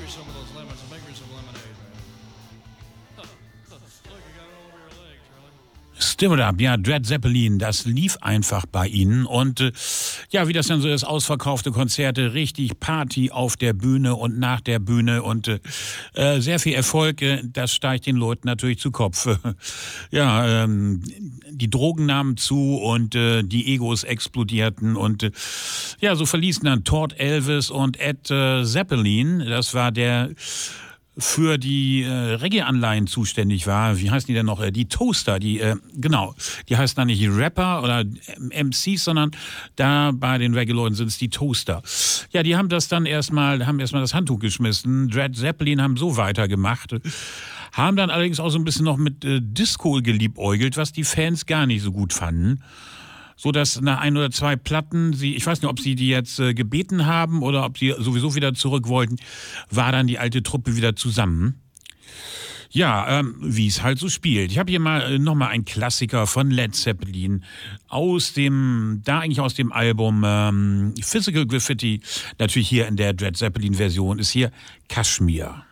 some of those lemons and make me some lemonade, man. Look, you got it all over your leg, Charlie. Stir It Up, ja, Led Zeppelin, das lief einfach bei ihnen und ja, wie das dann so ist, ausverkaufte Konzerte, richtig Party auf der Bühne und nach der Bühne und sehr viel Erfolg, das steigt den Leuten natürlich zu Kopf. Ja, die Drogen nahmen zu und die Egos explodierten und ja, so verließen dann Todd Elvis und Ed Zeppelin, das war der für die Reggae-Anleihen zuständig war. Wie heißen die denn noch? Die Toaster, genau. Die heißen dann nicht Rapper oder MCs, sondern da bei den Reggae-Leuten sind es die Toaster. Ja, die haben das dann erstmal das Handtuch geschmissen. Led Zeppelin haben so weitergemacht. Haben dann allerdings auch so ein bisschen noch mit Disco geliebäugelt, was die Fans gar nicht so gut fanden. So dass nach 1 oder 2 Platten, ich weiß nicht, ob sie die jetzt gebeten haben oder ob sie sowieso wieder zurück wollten, war dann die alte Truppe wieder zusammen. Ja, wie es halt so spielt. Ich habe hier mal nochmal einen Klassiker von Led Zeppelin aus dem Album Physical Graffiti, natürlich hier in der Led Zeppelin Version, ist hier Kashmir.